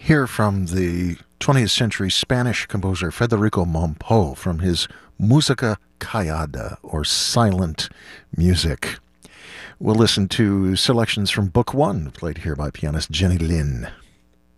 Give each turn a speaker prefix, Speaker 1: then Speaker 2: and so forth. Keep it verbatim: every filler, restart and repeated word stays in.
Speaker 1: Hear from the twentieth century Spanish composer Federico Mompo from his Música Callada, or Silent Music. We'll listen to selections from Book One, played here by pianist Jenny Lin.